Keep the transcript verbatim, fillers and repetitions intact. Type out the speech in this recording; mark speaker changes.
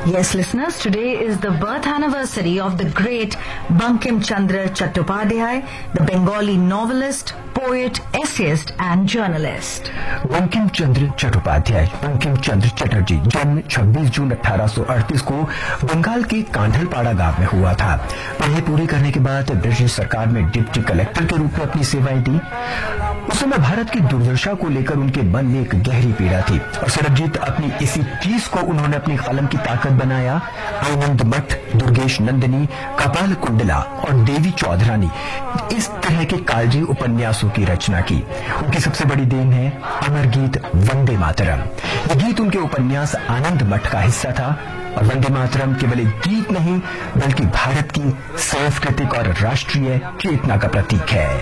Speaker 1: Yes, listeners, today is the birth anniversary of the great Bankim Chandra Chattopadhyay, the Bengali novelist, poet, essayist and journalist.
Speaker 2: Bankim Chandra Chattopadhyay Bankim Chandra Chatterjee जन्म छब्बीस जून अठारह सौ अड़तीस को बंगाल के कांढलपाड़ा गांव में हुआ था। पढ़ाई पूरी करने के बाद ब्रिटिश सरकार में डिप्टी कलेक्टर के रूप में अपनी सेवाएं दी। उस समय भारत की दुर्दशा को लेकर उनके मन में एक गहरी पीड़ा थी और सरबजीत अपनी इसी चीज को उन्होंने अपनी कलम की ताकत बनाया। आनंद मठ, दुर्गेश नंदिनी, कपाल कुंडला और देवी चौधरानी, इस तरह के कालजी उपन्यासों की रचना की। उनकी सबसे बड़ी देन है अमर गीत वंदे मातरम। ये गीत उनके उपन्यास आनंद मठ का हिस्सा था और वंदे मातरम केवल एक गीत नहीं बल्कि भारत की सांस्कृतिक और राष्ट्रीय चेतना का प्रतीक है।